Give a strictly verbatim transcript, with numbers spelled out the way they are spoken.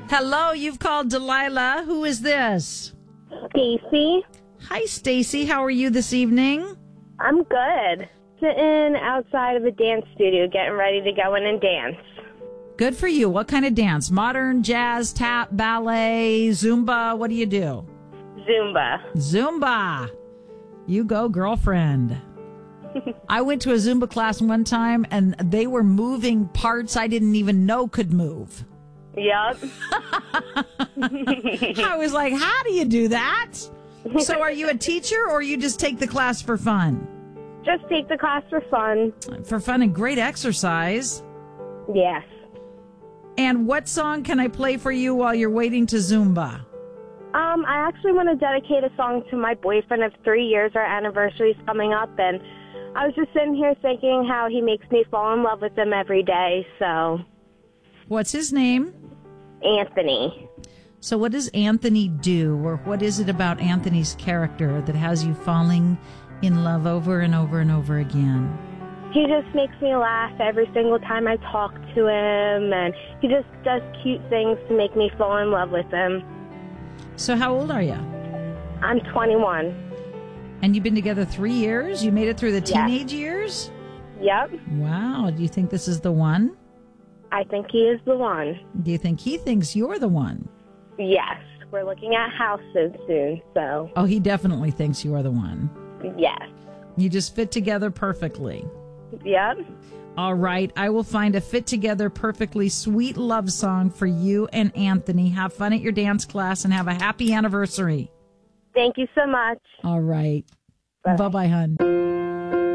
Hello, you've called Delilah. Who is this? Stacy. Hi, Stacy. How are you this evening? I'm good. Sitting outside of a dance studio, getting ready to go in and dance. Good for you. What kind of dance? Modern, jazz, tap, ballet, Zumba? What do you do? Zumba. Zumba. You go, girlfriend. I went to a Zumba class one time, and they were moving parts I didn't even know could move. Yep. I was like, how do you do that? So are you a teacher, or you just take the class for fun? Just take the class for fun. For fun and great exercise. Yes. And what song can I play for you while you're waiting to Zumba? Um, I actually want to dedicate a song to my boyfriend of three years. Our anniversary's coming up, and I was just sitting here thinking how he makes me fall in love with him every day, so... What's his name? Anthony. So what does Anthony do, or what is it about Anthony's character that has you falling in love over and over and over again? He just makes me laugh every single time I talk to him, and he just does cute things to make me fall in love with him. So how old are you? I'm twenty-one. And you've been together three years? You made it through the teenage Yes. years? Yep. Wow. Do you think this is the one? I think he is the one. Do you think he thinks you're the one? Yes. We're looking at houses soon, so Oh, he definitely thinks you are the one. yes. You just fit together perfectly. Yep. All right. I will find a fit together perfectly sweet love song for you and Anthony. Have fun at your dance class and have a happy anniversary. Thank you so much. All right. Bye. Bye-bye, hon.